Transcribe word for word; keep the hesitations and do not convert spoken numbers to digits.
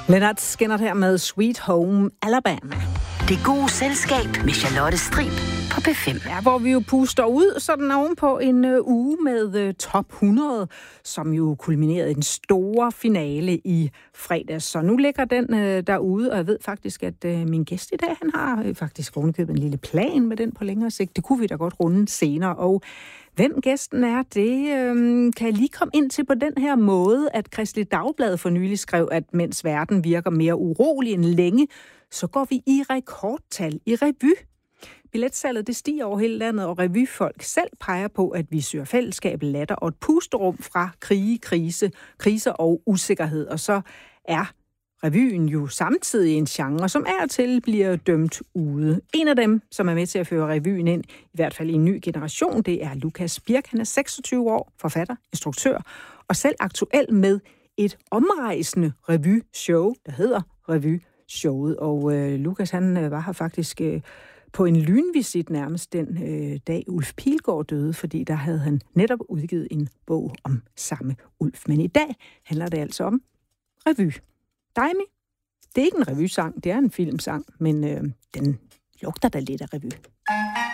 Leonard Skinner her med Sweet Home Alabama. Det gode selskab med Charlotte Strib på P fem. Ja, hvor vi jo puster ud sådan ovenpå en uh, uge med uh, top hundrede, som jo kulminerede i den store finale i fredags. Så nu ligger den uh, derude, og jeg ved faktisk, at uh, min gæst i dag, han har uh, faktisk rundkøbet en lille plan med den på længere sigt. Det kunne vi da godt runde senere, og hvem gæsten er, det øhm, kan jeg lige komme ind til på den her måde, at Kristeligt Dagblad for nylig skrev, at mens verden virker mere urolig end længe, så går vi i rekordtal i revy. Billetsalget det stiger over hele landet, og revyfolk selv peger på, at vi søger fællesskab, latter og et pusterum fra krige, krise, kriser og usikkerhed. Og så er revyen jo samtidig en genre, som er til bliver dømt ude. En af dem, som er med til at føre revyen ind, i hvert fald i en ny generation, det er Lukas Birk. Han er seksogtyve år, forfatter, instruktør, og selv aktuel med et omrejsende revyshow, der hedder Revyshowet. Og øh, Lukas, han øh, var her faktisk øh, på en lynvisit nærmest den øh, dag, Ulf Pilgaard døde, fordi der havde han netop udgivet en bog om samme Ulf. Men i dag handler det altså om revy. Daimi, det er ikke en revysang, det er en filmsang, men øh, den lugter da lidt af revy.